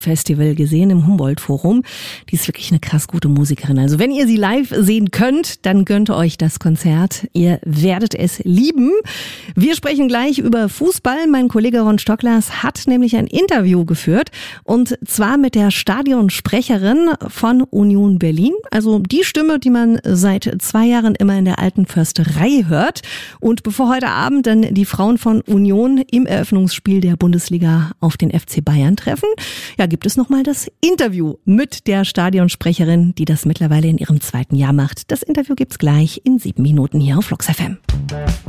Festival gesehen im Humboldt-Forum. Die ist wirklich eine krass gute Musikerin. Also wenn ihr sie live sehen könnt, dann gönnt euch das Konzert. Ihr werdet es lieben. Wir sprechen gleich über Fußball. Mein Kollege Ron Stocklers hat nämlich ein Interview geführt und zwar mit der Stadionsprecherin von Union Berlin. Also die Stimme, die man seit 2 Jahren immer in der alten Försterei hört. Und bevor heute Abend dann die Frauen von Union im Eröffnungsspiel der Bundesliga auf den FC Bayern treffen, ja, gibt es nochmal das Interview mit der Stadionsprecherin, die das mittlerweile in ihrem 2. Jahr macht. Das Interview gibt's gleich in 7 Minuten hier auf Flux FM.